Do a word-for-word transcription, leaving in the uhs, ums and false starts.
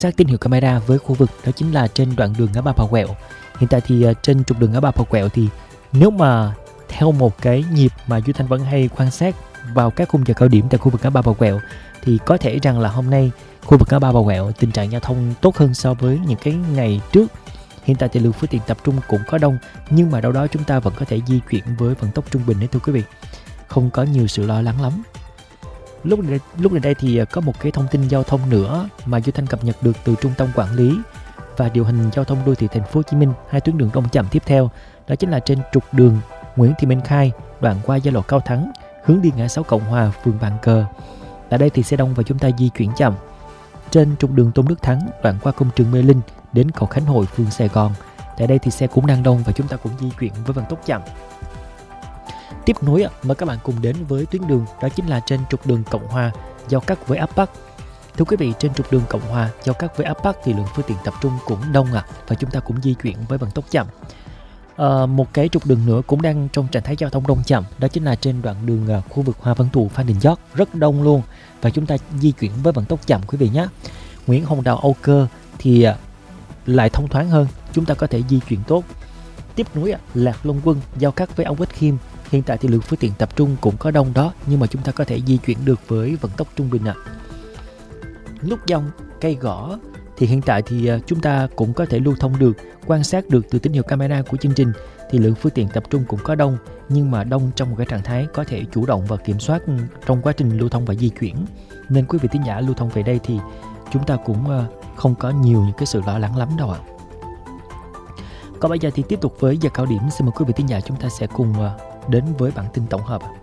sát tín hiệu camera với khu vực đó chính là trên đoạn đường ngã ba Bà Quẹo. Hiện tại thì uh, trên trục đường ngã ba Bà Quẹo thì nếu mà theo một cái nhịp mà Duy Thanh vẫn hay quan sát vào các khung giờ cao điểm tại khu vực ngã ba Bà Quẹo thì có thể rằng là hôm nay khu vực ngã ba Bà Quẹo tình trạng giao thông tốt hơn so với những cái ngày trước. Hiện tại thì lượng phương tiện tập trung cũng có đông, nhưng mà đâu đó chúng ta vẫn có thể di chuyển với vận tốc trung bình đấy thưa quý vị, không có nhiều sự lo lắng lắm. Lúc này, lúc này đây thì có một cái thông tin giao thông nữa mà Duy Thanh cập nhật được từ Trung tâm Quản lý và Điều hành Giao thông Đô thị Thành phố Hồ Chí Minh, hai tuyến đường đông chậm tiếp theo đó chính là trên trục đường Nguyễn Thị Minh Khai, đoạn qua giao lộ Cao Thắng, hướng đi ngã sáu Cộng Hòa, phường Bàn Cờ. Tại đây thì xe đông và chúng ta di chuyển chậm. Trên trục đường Tôn Đức Thắng, đoạn qua công trường Mê Linh đến cầu Khánh Hội, phường Sài Gòn. Tại đây thì xe cũng đang đông và chúng ta cũng di chuyển với vận tốc chậm. Tiếp nối mời các bạn cùng đến với tuyến đường đó chính là trên trục đường Cộng Hòa giao cắt với ấp Bắc. Thưa quý vị, trên trục đường Cộng Hòa giao cắt với ấp Bắc thì lượng phương tiện tập trung cũng đông ạ, và chúng ta cũng di chuyển với vận tốc chậm. À, một cái trục đường nữa cũng đang trong trạng thái giao thông đông chậm, đó chính là trên đoạn đường uh, khu vực Hoa Văn Thụ, Phan Đình Giót, rất đông luôn và chúng ta di chuyển với vận tốc chậm quý vị nhé. Nguyễn Hồng Đào, Âu Cơ thì uh, lại thông thoáng hơn, chúng ta có thể di chuyển tốt. Tiếp nối uh, Lạc Long Quân giao cắt với Âu Quách Khiêm. Hiện tại thì lượng phương tiện tập trung cũng có đông đó, nhưng mà chúng ta có thể di chuyển được với vận tốc trung bình ạ. À. Nút giao Cây Gõ thì hiện tại thì uh, chúng ta cũng có thể lưu thông được, quan sát được từ tín hiệu camera của chương trình thì lượng phương tiện tập trung cũng có đông, nhưng mà đông trong một cái trạng thái có thể chủ động và kiểm soát trong quá trình lưu thông và di chuyển. Nên quý vị thính giả lưu thông về đây thì chúng ta cũng uh, không có nhiều những cái sự lo lắng lắm đâu ạ. À. Còn bây giờ thì tiếp tục với giờ cao điểm, xin mời quý vị thính giả chúng ta sẽ cùng uh, đến với bản tin tổng hợp.